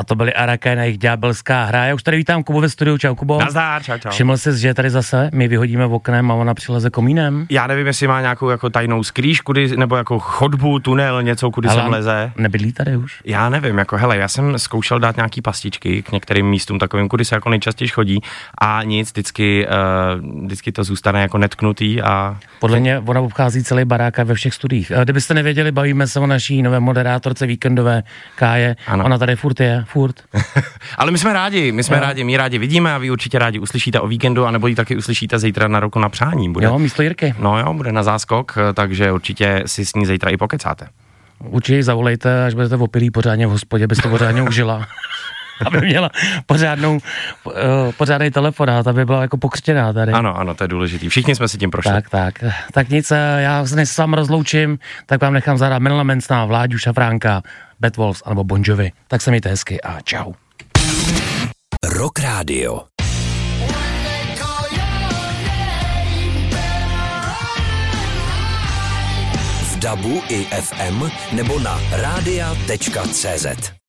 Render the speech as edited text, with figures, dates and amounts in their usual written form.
A to byly Araké na jejich ďábelská hra. Já už tady vítám Kubu ve studiu. Čau, Kubo. Nazdar, čau. Všiml jsi, že tady zase my vyhodíme oknem a ona přileze komínem? Já nevím, jestli má nějakou jako tajnou skrýž, kudy, nebo jako chodbu, tunel, něco, kudy sem leze. Nebydlí tady už? Já nevím, jako hele, já jsem zkoušel dát nějaký pastičky k některým místům takovým, kudy se jako nejčastěji chodí a nic, vždycky to zůstane jako netknutý a... Podle mě ona obchází celý barák a ve všech studiích. Kdybyste nevěděli, bavíme se o naší nové moderátorce víkendové Káje. Ano. Ona tady furt. Ale my jsme rádi, my rádi vidíme a vy určitě rádi uslyšíte o víkendu, anebo ji taky uslyšíte zítra na Roku na přání. Bude. Jo, místo Jirky. No jo, bude na záskok, takže určitě si s ní zítra i pokecáte. Určitě ji zavolejte, až budete opilí pořádně v hospodě, byste pořádně užila. Aby měla pořádný telefonát, aby byla jako pokřtěná tady. Ano, to je důležitý. Všichni jsme si tím prošli. Tak nic, já se než sám rozloučím, tak vám nechám zahrát Marilyn Mansona, Vláďu Šafránka, Bad Wolves anebo Bon Jovi. Tak se mějte hezky a čau. Rock Radio. V DABu i FM nebo na radia.cz.